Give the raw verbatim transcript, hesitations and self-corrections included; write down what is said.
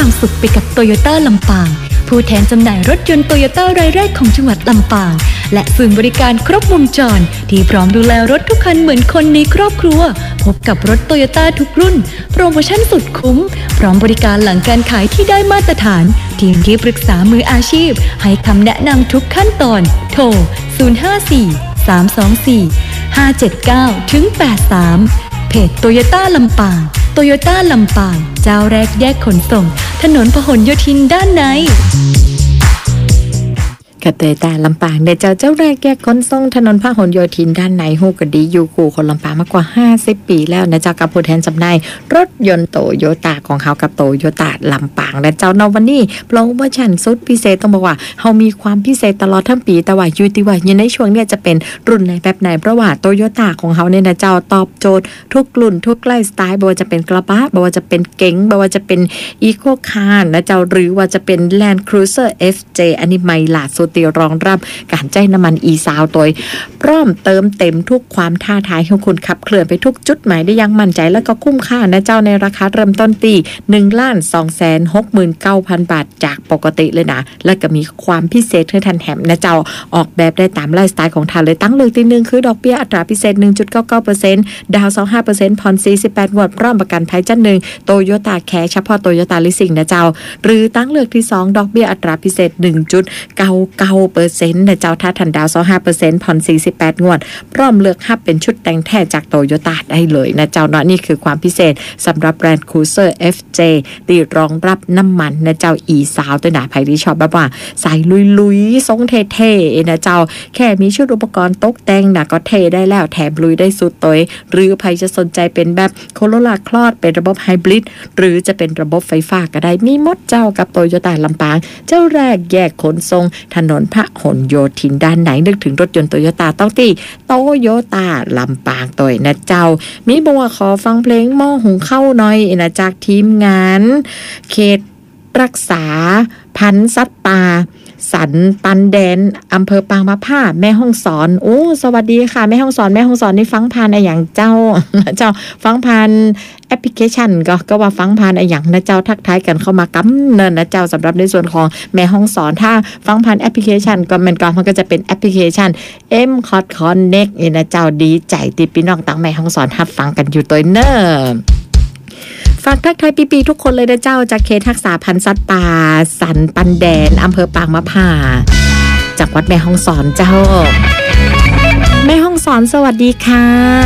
ความสุขไปกับโตโยต้าลำปางผู้แทนจำหน่ายรถยนต์โตโยต้ารายแรกของจังหวัดลำปางและศูนย์บริการครบวงจรที่พร้อมดูแลรถทุกคันเหมือนคนในครอบครัวพบกับรถโตโยต้าทุกรุ่นโปรโมชั่นสุดคุ้มพร้อมบริการหลังการขายที่ได้มาตรฐานทีมที่ปรึกษามืออาชีพให้คำแนะนำทุกขั้นตอนโทรศูนย์ ห้า สี่ สาม สอง สี่ ห้า เจ็ด เก้า แปด สามเพจโตโยต้าลำปางโตโยต้าลำปางเจ้าแรกแยกขนส่งถนนพหลโยธินด้านในกับโตโยต้าลำปางเดี๋ยวเจ้าเจ้าแรกแยกขนส่งถนนพหลโยธินด้านในฮู้ก็ดีอยู่คู่คนลำปางมากกว่าห้าสิบปีแล้วนะเจ้ากับผู้แทนจำหน่ายรถยนต์โตโยต้าของเขากับโตโยต้าลำปางและเจ้าในวันนี้โปรโมชั่นสุดพิเศษต้องบอกว่าเฮามีความพิเศษตลอดทั้งปีแต่ว่าอยู่ที่ว่าอยู่ในช่วงเนี้ยจะเป็นรุ่นไหนแบบไหนเพราะว่าโตโยต้าของเขาเนี่ยนะเจ้าตอบโจทย์ทุกรุ่นทุกไลฟ์สไตล์บ่ว่าจะเป็นกระบะบ่ว่าจะเป็นเก๋งบ่ว่าจะเป็นอีโคคาร์นะเจ้าหรือว่าจะเป็น Land Cruiser เอฟ เจ อันนี้ใหม่ล่าสุดที่รองรับการใจน้ำมันอีซาวตัวพร้อมเติมเต็มทุกความท้าทายให้คุณขับเคลื่อนไปทุกจุดหมายได้อย่างมั่นใจและก็คุ้มค่านะเจ้าในราคาเริ่มต้นที่ หนึ่งล้านสองแสนหกหมื่นเก้าพัน บาทจากปกติเลยนะและก็มีความพิเศษให้ทันแถมนะเจ้าออกแบบได้ตามไลฟ์สไตล์ของท่านเลยตั้งเลยที่หนึ่งคือดอกเบี้ยอัตราพิเศษ หนึ่งจุดเก้าเก้าเปอร์เซ็นต์ ดาวน์ ยี่สิบห้าเปอร์เซ็นต์ ผ่อนสี่สิบแปดงวดพร้อมประกันภัยชั้นหนึ่งโตโยต้าแคร์เฉพาะโตโยต้าลิสซิ่งนะเจ้าหรือตั้งเลือกที่สองดอกเบี้ยอัตราพิเศษ หนึ่งจุดเก้าเก้าเปอร์เซ็นต์ นะเจ้าถ้าทันดาว ยี่สิบห้าเปอร์เซ็นต์ ผ่อนสี่สิบแปดงวดพร้อมเลือกฮับเป็นชุดแต่งแท้จากโตโยต้าได้เลยนะเจ้าเนาะนี่คือความพิเศษสำหรับแบรนด์ Cruiser เอฟ เจ ที่รองรับน้ำมันนะเจ้าอีสาวตัวหนาไผที่ชอบแบบว่าใส่ลุยๆทรงเท่ๆนะเจ้าแค่มีชุดอุปกรณ์ตกแต่งนะก็เท่ได้แล้วแถมลุยได้สุดตัวหรือใครจะสนใจเป็นแบบโคโรล่าคลอดเป็นระบบไฮบริดหรือจะเป็นระบบไฟฟ้าก็ได้มีหมดเจ้ากับโตโยต้าลำปางเจ้าแรกแยกขนส่งถนนพหลโยธินด้านไหนนึกถึงรถยนต์โตโยต้าต้องที่โตโยต้าลำปางตัวนะเจ้ามีบัวขอฟังเพลงหม้อหุงข้าวหน่อยนะจากทีมงานเขตรักษาพันธุ์สัตว์ป่าสันปันแดนอำเภอปางมะผ้าแม่ฮ่องสอนโอ้สวัสดีค่ะแม่ฮ่องสอนแม่ฮ่องสอนนี่ฟังผ่านอะไรอย่างเจ้าเจ้าฟังผ่านแอปพลิเคชันก็ก็ว่าฟังผ่านอะไรอย่างนะเจ้าทักทายกันเข้ามากำเนินนะเจ้าสำหรับในส่วนของแม่ฮ่องสอนถ้าฟังผ่านแอปพลิเคชันก็มันก็มันก็จะเป็นแอปพลิเคชัน M Code Connect นี่นะเจ้าดีใจที่พี่น้องต่างแม่ฮ่องสอนรับฟังกันอยู่ตัวเนอฝากทักทายปีๆทุกคนเลยนะเจ้าจากเขตรักษาพันธุ์สัตว์ป่าสันปันแดนอำเภอปางมะผ้าจากวัดแม่ฮ่องสอนเจ้าแม่ฮ่องสอนสวัสดีค่ะ